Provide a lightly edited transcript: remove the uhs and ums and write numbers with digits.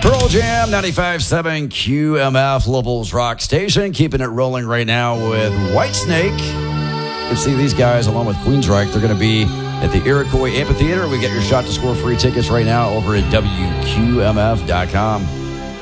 Pearl Jam 95.7 QMF, Louisville's rock station. Keeping it rolling right now with Whitesnake. You can see these guys along with Queensryche. They're going to be at the Iroquois Amphitheater. We get your shot to score free tickets right now over at WQMF.com.